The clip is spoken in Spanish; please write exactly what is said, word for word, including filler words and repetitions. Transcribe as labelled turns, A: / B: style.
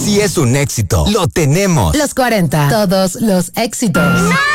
A: sí es un éxito. Lo tenemos.
B: Los cuarenta. Todos los éxitos.